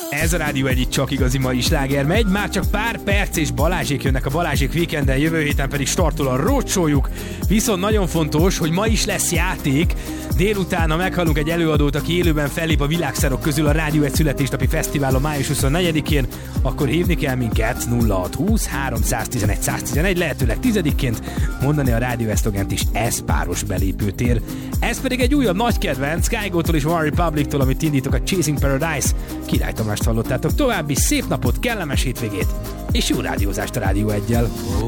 Ez a Rádió Egy, itt csak igazi mai sláger megy. Már csak pár perc és Balázsék jönnek a Balázsék Weekenden, jövő héten pedig startol a roadshow-juk. Viszont nagyon fontos, hogy ma is lesz játék. Délután, ha meghallunk egy előadót, aki élőben fellép a világszárok közül a Rádió Egy születésnapi fesztiválon május 24-én, akkor hívni kell minket 0620 311 111, lehetőleg 10-ként mondani a Rádió Egy szlogent is, ez páros belépőtér. Ez pedig egy újabb nagy kedvenc, Kygo-tól és One Republic-tól, amit indítok, a Chasing Paradise. Király Tamást hallottátok. További szép napot, kellemes hétvégét, és jó rádiózást a Rádió Eggyel.